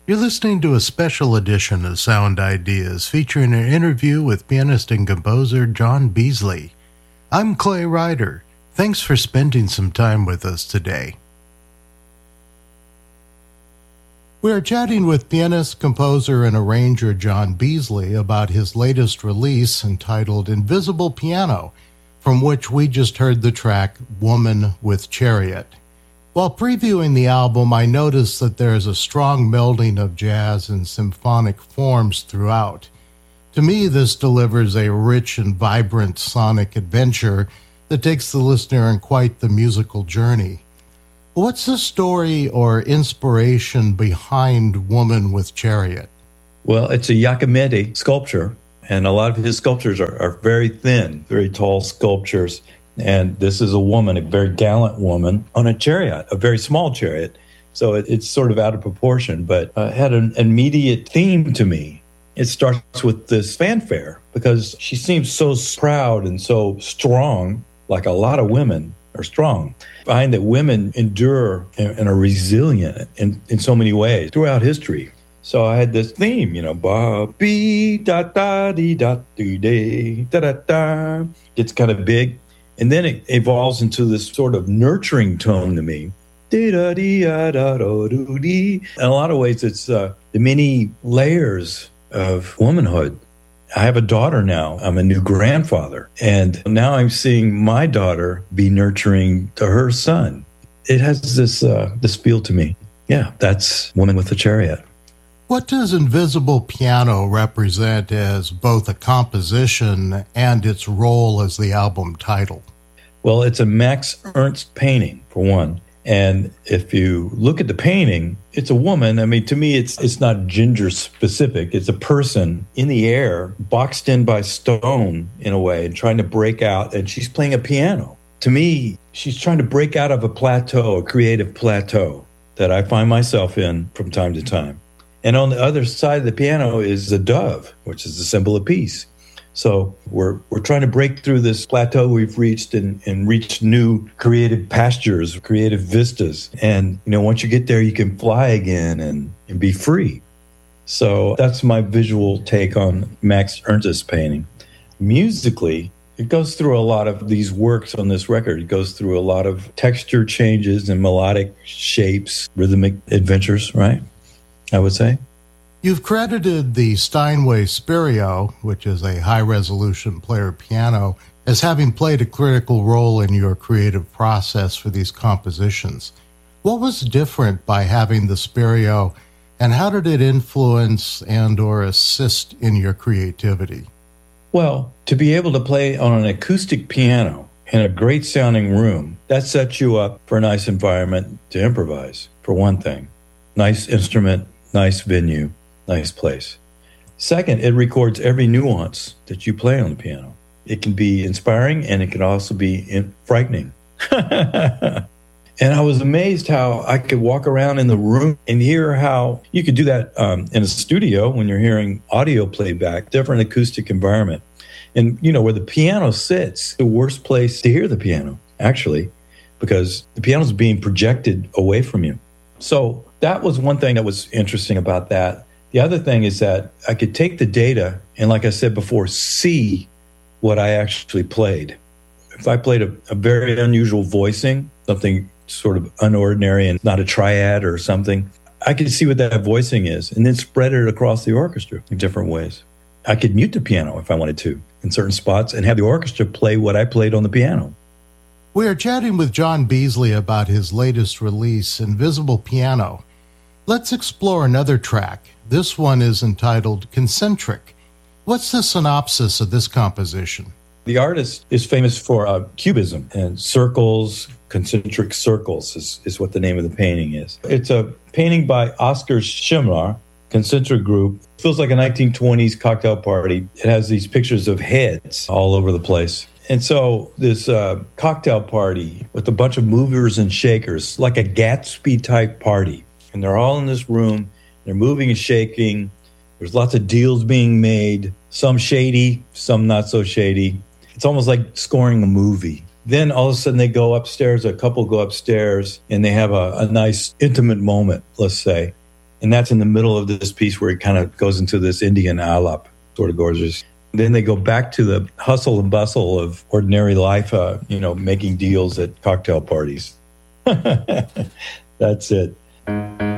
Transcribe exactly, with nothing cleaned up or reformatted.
You're listening to a special edition of Sound Ideas featuring an interview with pianist and composer John Beasley. I'm Clay Ryder. Thanks for spending some time with us today. We are chatting with pianist, composer, and arranger John Beasley about his latest release entitled Invisible Piano, from which we just heard the track Woman with Chariot. While previewing the album, I noticed that there is a strong melding of jazz and symphonic forms throughout. To me, this delivers a rich and vibrant sonic adventure that takes the listener on quite the musical journey. What's the story or inspiration behind Woman with Chariot? Well, it's a Giacometti sculpture, and a lot of his sculptures are, are very thin, very tall sculptures. And this is a woman, a very gallant woman, on a chariot, a very small chariot. So it, it's sort of out of proportion, but uh, had an immediate theme to me. It starts with this fanfare because she seems so proud and so strong, like a lot of women are strong. I find that women endure and, and are resilient in, in so many ways throughout history. So I had this theme, you know, ba be da da dee da dee day da da da. It's kind of big. And then it evolves into this sort of nurturing tone to me. In a lot of ways, it's uh, the many layers of womanhood. I have a daughter now. I'm a new grandfather. And now I'm seeing my daughter be nurturing to her son. It has this, uh, this feel to me. Yeah, that's Woman with a Chariot. What does Invisible Piano represent as both a composition and its role as the album title? Well, it's a Max Ernst painting, for one. And if you look at the painting, it's a woman. I mean, to me, it's it's not gender specific. It's a person in the air, boxed in by stone in a way, and trying to break out. And she's playing a piano. To me, she's trying to break out of a plateau, a creative plateau that I find myself in from time to time. And on the other side of the piano is a dove, which is the symbol of peace. So we're we're trying to break through this plateau we've reached and, and reach new creative pastures, creative vistas. And, you know, once you get there, you can fly again and, and be free. So that's my visual take on Max Ernst's painting. Musically, it goes through a lot of these works on this record. It goes through a lot of texture changes and melodic shapes, rhythmic adventures, right? I would say. You've credited the Steinway Spirio, which is a high-resolution player piano, as having played a critical role in your creative process for these compositions. What was different by having the Spirio, and how did it influence and or assist in your creativity? Well, to be able to play on an acoustic piano in a great-sounding room, that sets you up for a nice environment to improvise, for one thing. Nice instrument, nice venue, nice place. Second, it records every nuance that you play on the piano. It can be inspiring and it can also be in- frightening. And I was amazed how I could walk around in the room and hear how you could do that um, in a studio when you're hearing audio playback, different acoustic environment. And, you know, where the piano sits, the worst place to hear the piano, actually, because the piano's being projected away from you. So that was one thing that was interesting about that. The other thing is that I could take the data and, like I said before, see what I actually played. If I played a, a very unusual voicing, something sort of unordinary and not a triad or something, I could see what that voicing is and then spread it across the orchestra in different ways. I could mute the piano if I wanted to in certain spots and have the orchestra play what I played on the piano. We are chatting with John Beasley about his latest release, Invisible Piano. Let's explore another track. This one is entitled Concentric. What's the synopsis of this composition? The artist is famous for uh, cubism and circles, concentric circles is, is what the name of the painting is. It's a painting by Oskar Schindler, Concentric Group. It feels like a nineteen twenties cocktail party. It has these pictures of heads all over the place. And so this uh, cocktail party with a bunch of movers and shakers, like a Gatsby-type party. And they're all in this room. They're moving and shaking. There's lots of deals being made, some shady, some not so shady. It's almost like scoring a movie. Then all of a sudden they go upstairs, a couple go upstairs, and they have a, a nice intimate moment, let's say. And that's in the middle of this piece where he kind of goes into this Indian alap, sort of gorgeous. Then they go back to the hustle and bustle of ordinary life, uh, you know, making deals at cocktail parties. That's it.